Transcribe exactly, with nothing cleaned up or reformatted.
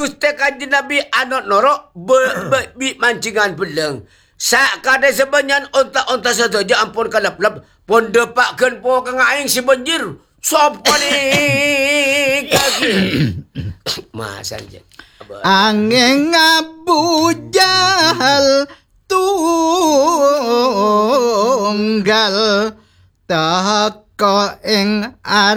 Gusti Kanjeng Nabi anak norok be, be, bi mancingan beleng. Sak kada sebanyan onta-onta saja ampun kalap-lap pon depakkeun po kang aing si banjir. Sapa ni kaki? Masa je. Angin Abu Jahal tunggal tak ing